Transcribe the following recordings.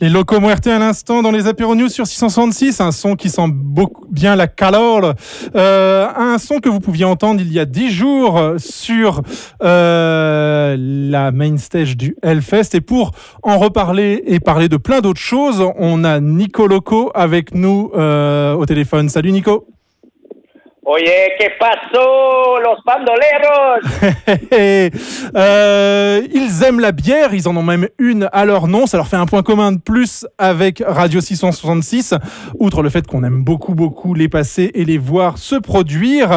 Les Loco Muerte à l'instant dans les Apéro News sur 666, un son qui sent beaucoup bien la calor, un son que vous pouviez entendre il y a 10 jours sur la main stage du Hellfest. Et pour en reparler et parler de plein d'autres choses, on a Nico Loco avec nous au téléphone. Salut Nico. Oye, ¿qué pasó, los bandoleros? Ils aiment la bière, ils en ont même une à leur nom, ça leur fait un point commun de plus avec Radio 666, outre le fait qu'on aime beaucoup les passer et les voir se produire.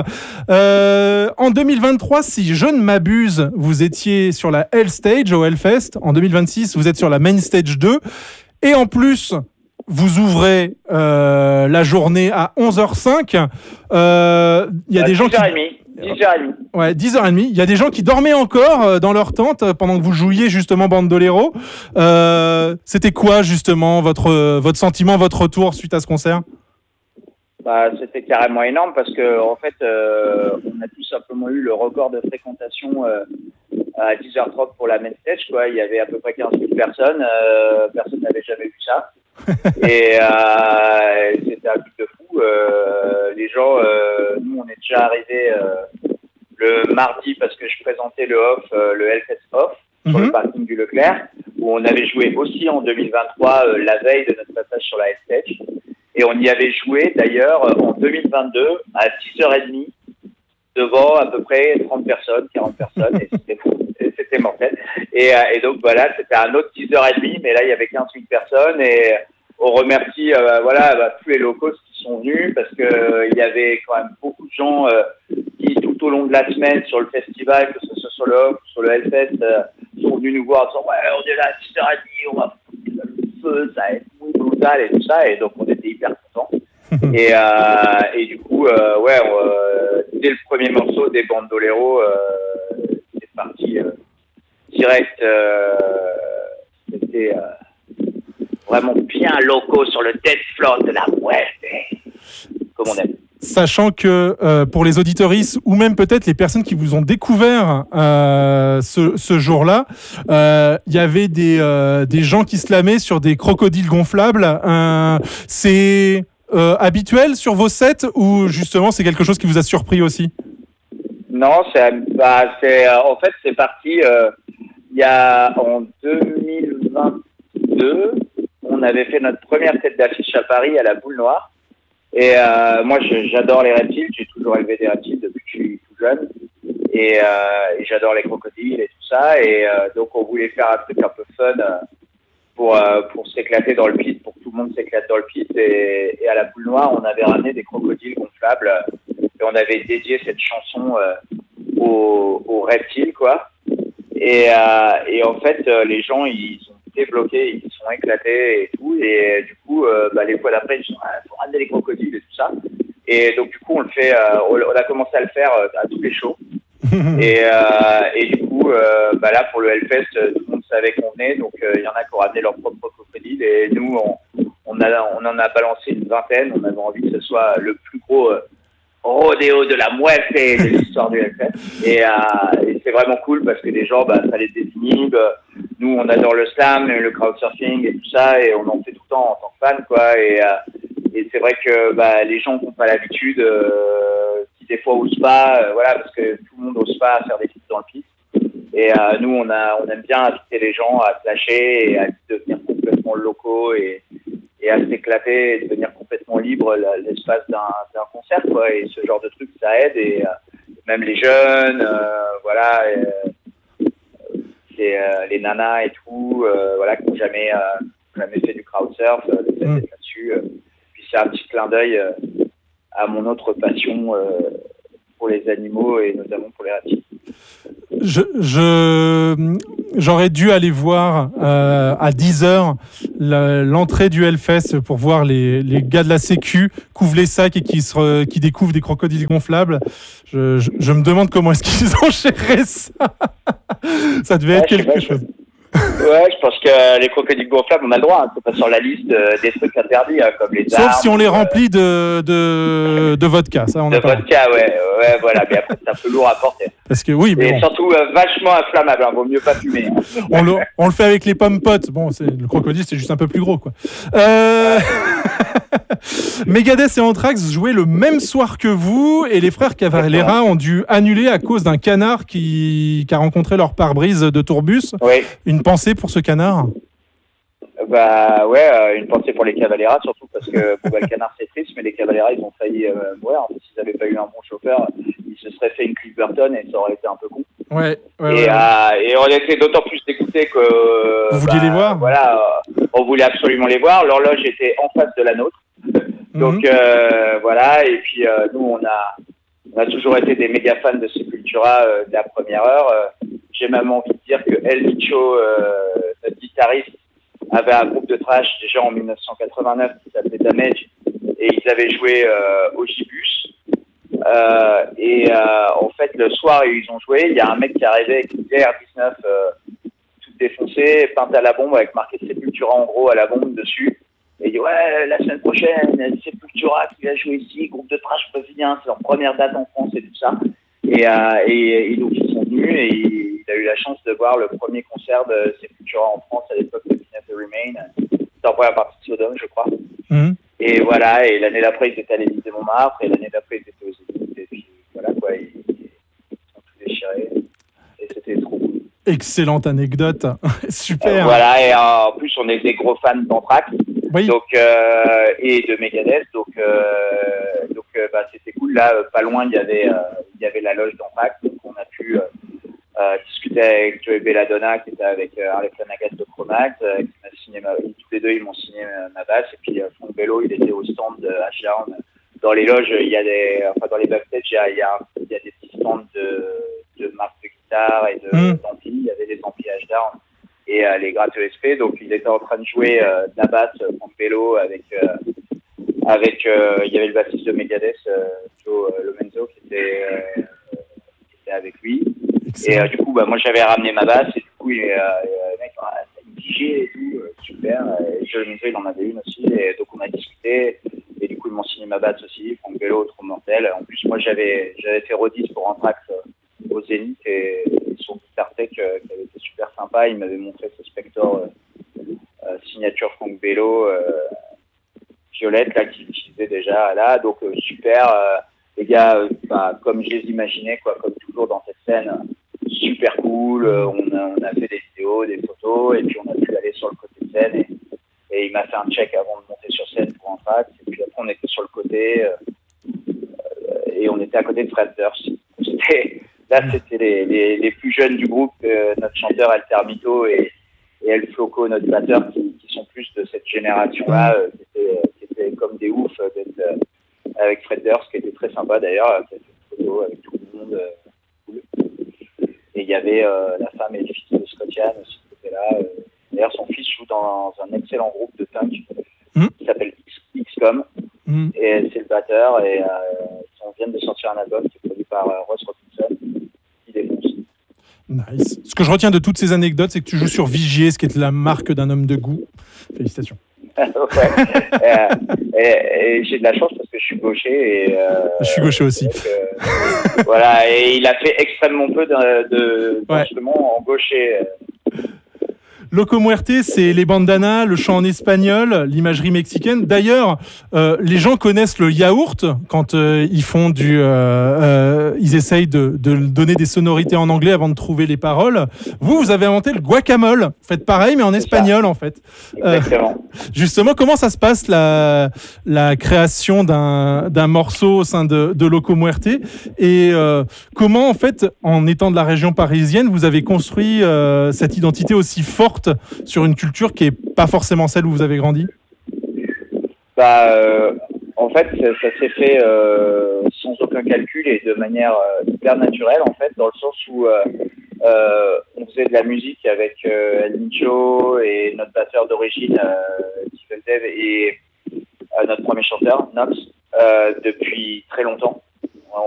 En 2023, si je ne m'abuse, vous étiez sur la Hell Stage au Hellfest, en 2026, vous êtes sur la Main Stage 2, et en plus... Vous ouvrez la journée à 11h05. Il y a des gens 10h30. Ouais, 10h30. Il y a des gens qui dormaient encore dans leur tente pendant que vous jouiez justement Bandolero. C'était quoi justement votre sentiment, votre retour suite à ce concert ? C'était carrément énorme parce que en fait, on a tout simplement eu le record de fréquentation à 10h30 pour la main stage, quoi. Il y avait à peu près 15 000 personnes. Personne n'avait jamais vu ça. Et c'était un truc de fou. Les gens, nous, on est déjà arrivés le mardi parce que je présentais le Hellfest Off sur le parking du Leclerc, où on avait joué aussi en 2023 la veille de notre passage sur la Hellstage. Et on y avait joué d'ailleurs en 2022 à 10h30 devant à peu près 30 personnes, 40 personnes, et c'était fou, et c'était mortel. Et donc voilà, c'était un autre 10h30, mais là il y avait 15 000 personnes, et on remercie tous les locaux qui sont venus, parce que il y avait quand même beaucoup de gens qui tout au long de la semaine sur le festival, que ce soit sur le Off, sur le Hellfest, sont venus nous voir en disant ouais, on est là à 10h30, on va foutre le feu, ça va être muy brutal et tout ça, et donc on était hyper contents. Et du coup, dès le premier morceau des Bandolero, c'est parti direct. C'était vraiment bien loco sur le death floor de la muerte, comme on aime. Sachant que pour les auditeuristes ou même peut-être les personnes qui vous ont découvert ce jour-là, il y avait des gens qui slamaient sur des crocodiles gonflables. C'est habituel sur vos sets ou justement c'est quelque chose qui vous a surpris aussi ? Non, en fait c'est parti il y a en 2022, on avait fait notre première tête d'affiche à Paris à la Boule Noire. Et moi, j'adore les reptiles. J'ai toujours élevé des reptiles depuis que je suis tout jeune. Et j'adore les crocodiles et tout ça. Et donc, on voulait faire un truc un peu fun pour s'éclater dans le pit, pour que tout le monde s'éclate dans le pit. Et à la Boule Noire, on avait ramené des crocodiles gonflables. Et on avait dédié cette chanson aux reptiles, quoi. Et en fait, les gens, ils ont bloqués, ils sont éclatés et tout, et du coup les fois d'après ils sont faut ramener les crocodiles et tout ça, et donc du coup on le fait, on a commencé à le faire à tous les shows. Et du coup là pour le Hellfest tout le monde savait qu'on venait, donc il y en a qui ont ramené leur propre crocodile, et nous on en a balancé une vingtaine. On avait envie que ce soit le plus gros rodéo de la muerte de l'histoire du Hellfest, et c'est vraiment cool parce que les gens ça les désinhibe. Nous on adore le slam, le crowdsurfing et tout ça, et on en fait tout le temps en tant que fan, quoi, et c'est vrai que les gens qui n'ont pas l'habitude, qui des fois osent pas, parce que tout le monde n'ose pas faire des trucs dans le pit, et nous on aime bien inviter les gens à se lâcher et à devenir complètement locaux et à s'éclater et devenir complètement libre l'espace d'un concert, quoi. Et ce genre de truc, ça aide, et même les jeunes, les nanas et tout, qui n'ont jamais fait du crowdsurf, le fait d'être là-dessus. Puis c'est un petit clin d'œil à mon autre passion pour les animaux et notamment pour les reptiles. J'aurais dû aller voir à 10h l'entrée du Hellfest pour voir les gars de la Sécu couvrent les sacs et qui découvrent des crocodiles gonflables. Je me demande comment est-ce qu'ils ont géré ça. Ça devait être quelque chose. Ouais, je pense que les crocodiles gonflables, on a le droit. Hein. C'est pas sur la liste des trucs interdits, hein, comme les armes. Sauf si on les remplit de vodka, ça on a de pas. vodka, ouais, voilà. Mais après, c'est un peu lourd à porter. Parce que oui, mais Et bon. surtout vachement inflammable. Hein. Vaut mieux pas fumer. Hein. On le fait avec les pommes potes. Bon, le crocodile, c'est juste un peu plus gros, quoi. Megadeth et Anthrax jouaient le même soir que vous, et les frères Cavalera ont dû annuler à cause d'un canard qui a rencontré leur pare-brise de tourbus. Oui. Une pensée pour ce canard? Bah ouais, une pensée pour les Cavalera, surtout parce que le canard c'est triste, mais les Cavalera ils ont failli mourir. En fait, s'ils n'avaient pas eu un bon chauffeur, ils se seraient fait une Cliff Burton et ça aurait été un peu con. Ouais. Et on était d'autant plus dégoûtés que vous vouliez les voir. Voilà, on voulait absolument les voir. L'horloge était en face de la nôtre, donc voilà. Et puis nous on a toujours été des méga fans de Sepultura de la première heure. J'ai même envie de dire que El Micho, notre guitariste, avait un groupe de thrash déjà en 1989 qui s'appelait Damage, et ils avaient joué au Gibus. En fait, le soir où ils ont joué, il y a un mec qui arrivait avec une DR19 toute défoncée, peinte à la bombe, avec marqué Sepultura en gros à la bombe dessus. Et il dit ouais, la semaine prochaine, Sepultura qui va jouer ici, groupe de thrash brésilien, c'est leur première date en France et tout ça. Et donc ils sont venus et il a eu la chance de voir le premier concert de Sepultura en France à l'époque de Beneath the Remain. C'était en première partie de Sodome, je crois. Et voilà, et l'année d'après ils étaient à l'Élysée Montmartre, et l'année d'après ils étaient aux Zénith, et puis voilà quoi, ils sont tout déchirés. Et c'était trop cool. Excellente anecdote, super. Voilà, et en plus on est des gros fans d'Anthrax, oui. Donc et de Megadeth, donc c'était cool. Là, pas loin, il y avait la loge d'Anthrax, donc on a pu discuter avec Joey Belladonna qui était avec Arlette Flanagan de Chromax, qui m'a signé tous les deux ils m'ont signé ma basse, et puis Frank Bello il était au stand de Ashdown. Dans les loges, il y a dans les backstage, il y a des petits stands de marques de guitare et d'amplis. Il y avait des amplis Ashdown et les grattes ESP. Donc il était en train de jouer de la basse, Frank Bello, avec il y avait le bassiste de Megadeth, Joe Lomenzo, qui était avec lui. Excellent. Et du coup, moi j'avais ramené ma basse, et du coup, le mec, t'as une DJ et tout, super. Et Joe Lomenzo, il en avait une aussi, et donc on a discuté. Et du coup, ils m'ont signé ma basse aussi, Frank Bello, trop mortel. En plus, moi j'avais fait Rodis pour Anthrax au Zénith, et son guitar tech qui avait été super sympa. Il m'avait montré ce Spector signature Frank Bello violette là qu'il utilisait déjà là, donc super. Les gars, comme je les imaginais, quoi, comme toujours dans cette scène, super cool. On a fait des vidéos, des photos, et puis on a pu aller sur le côté de scène, et il m'a fait un check avant de monter sur scène pour Anthrax, et puis après on était sur le côté et on était à côté de Fred Durst. C'était les plus jeunes du groupe, notre chanteur El Termito et El Floco, notre batteur, qui sont plus de cette génération-là, qui étaient comme des oufs d'être avec Fred Durst, qui était très sympa d'ailleurs, qui a fait une photo avec tout le monde. Cool. Et il y avait la femme et le fils de Scott Ian aussi qui étaient là. D'ailleurs, son fils joue dans un excellent groupe de punk qui s'appelle XCOM. Et c'est le batteur, et on vient de sortir un album qui est produit par Ross Robinson. Il défonce. Nice. Ce que je retiens de toutes ces anecdotes, c'est que tu joues sur Vigier, ce qui est la marque d'un homme de goût. Félicitations. Et j'ai de la chance parce que je suis gaucher. Je suis gaucher aussi. Donc, voilà, et il a fait extrêmement peu d'instruments en gaucher. Loco Muerte, c'est les bandanas, le chant en espagnol, l'imagerie mexicaine. D'ailleurs, les gens connaissent le yaourt quand ils font ils essayent de donner des sonorités en anglais avant de trouver les paroles. Vous avez inventé le guacamole. Faites pareil, mais en espagnol, en fait. Exactement. Justement, comment ça se passe la création d'un morceau au sein de Loco Muerte, et comment, en fait, en étant de la région parisienne, vous avez construit cette identité aussi forte sur une culture qui est pas forcément celle où vous avez grandi? En fait, ça s'est fait sans aucun calcul et de manière hyper naturelle, en fait, dans le sens où on faisait de la musique avec El Nicho et notre batteur d'origine, Steve Dev, et notre premier chanteur, Nox, depuis très longtemps.